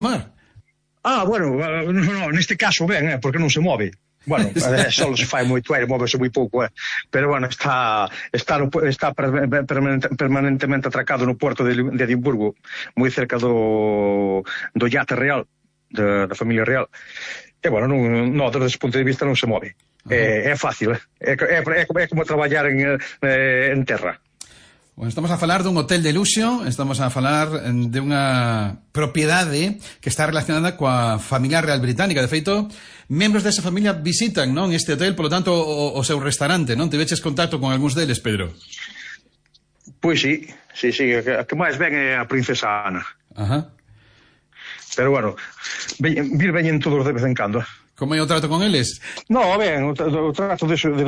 mar. Bueno, no, neste caso ben, porque non se move. Bueno, só se fai moito aire, móvese moi pouco, pero bueno, está permanentemente atracado no porto de Edimburgo, moi cerca do iate real, da familia real. E bueno, desde ese punto de vista non se move. É fácil, é como traballar en terra. Bueno, estamos a falar dun hotel de luxo, estamos a falar de unha propiedade que está relacionada coa familia real británica. De feito, membros desa familia visitan, non, este hotel, polo tanto, o seu restaurante, non? Tiveches contacto con algúns deles, Pedro? Pois sí, a que máis ven é a princesa Ana. Ajá. Pero bueno, veñen todos de vez en cando. Como é o trato con eles? No, ben, o trato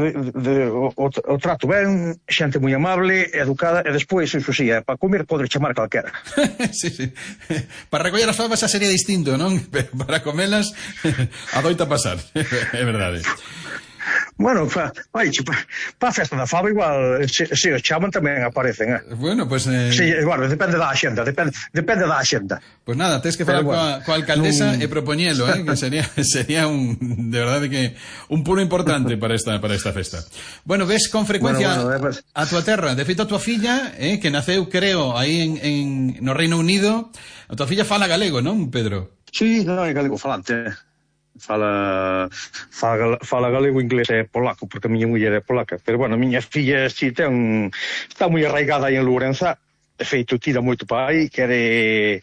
o trato ben, xente moi amable, educada, e despois, iso sí, para comer pode chamar calquera. Sí. Para recoller as fabas xa sería distinto, non? Pero para comelas adoita pasar, é verdade. Bueno, para a festa da fava igual, se os chaman tamén aparecen, Bueno, pues... Sí, bueno, depende da axenda, depende da axenda. Pues nada, tens que falar coa alcaldesa e propoñelo, que sería de verdade que un puro importante para esta festa. Bueno, ves con frecuencia a tua terra, de feito a tua filla, que naceu, creo, aí no Reino Unido, a tua filla fala galego, non, Pedro? Sí, non é galego falante, fala galego, inglés e polaco, porque a miña muller é polaca. Pero bueno, a miña filla sí está moi arraigada aí en Lourençá. De feito, tira moito para aí, quere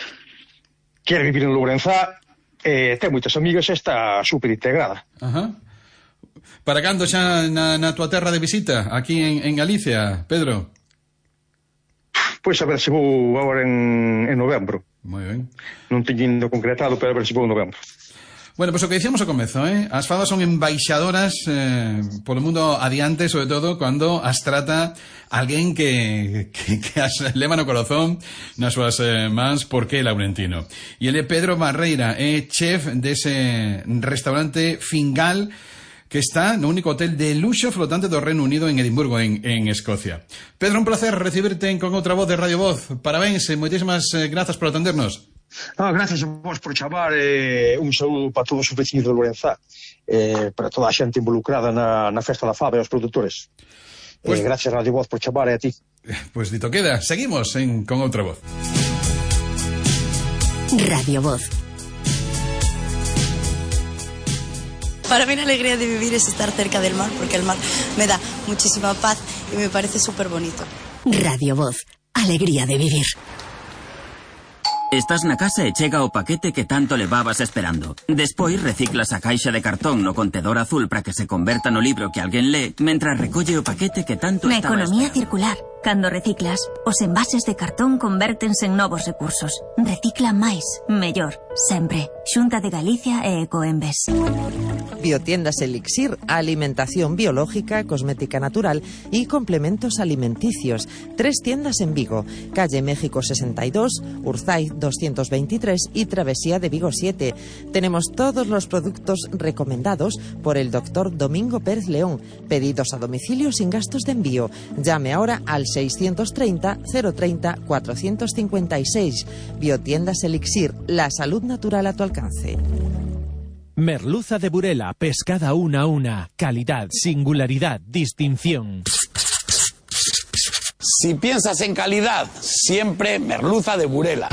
vivir en Lourençá, ten moitas amigas e está super integrada. Ajá. Para cando xa na tua terra de visita, aquí en Galicia, Pedro? Pois a ver se vou agora en novembro. Moi ben. Non teño indo concretado, pero a ver se vou en novembro. Bueno, pues o que dicíamos ao comezo, as fadas son embaixadoras polo mundo adiante, sobre todo cando as trata alguén que as leva no corazón nas súas mans, porque é laurentino. E ele é Pedro Barreira, é chef dese restaurante Fingal, que está no único hotel de luxo flotante do Reino Unido en Edimburgo, en Escocia. Pedro, un placer recibirte con outra voz de Radio Voz. Parabéns e moitísimas grazas por atendernos. Gracias a vos por chamar, un saúdo para todos os vecinos de Lourençá, para toda a xente involucrada na festa da fava e os produtores. Gracias a Radio Voz por chamar e a ti. Pues dito queda, seguimos con outra voz. Radio Voz. Para mí la alegría de vivir es estar cerca del mar, porque el mar me da muchísima paz y me parece súper bonito. Radio Voz, alegría de vivir. Estás na casa e chega o paquete que tanto levabas esperando. Despois reciclas a caixa de cartón no contedor azul para que se converta no libro que alguén lee, mentras recolle o paquete que tanto na estaba economía esperando. Circular. Cando reciclas, os envases de cartón convértense en novos recursos. Recicla máis, mellor, sempre. Xunta de Galicia e Ecoembes. Biotiendas Elixir, alimentación biológica, cosmética natural y complementos alimenticios. 3 tiendas en Vigo, calle México 62, Urzay 223 y Travesía de Vigo 7. Tenemos todos los productos recomendados por el doctor Domingo Pérez León. Pedidos a domicilio sin gastos de envío. Llame ahora al 630 030 456. Biotiendas Elixir, la salud natural a tu alcance. Merluza de Burela, pescada una a una. Calidad, singularidad, distinción. Si piensas en calidad, siempre merluza de Burela.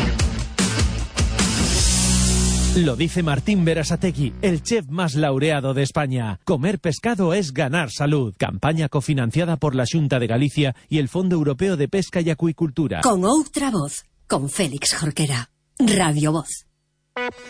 Lo dice Martín Berasategui, el chef más laureado de España. Comer pescado es ganar salud. Campaña cofinanciada por la Xunta de Galicia y el Fondo Europeo de Pesca y Acuicultura. Con outra voz, con Félix Jorquera. Radio Voz.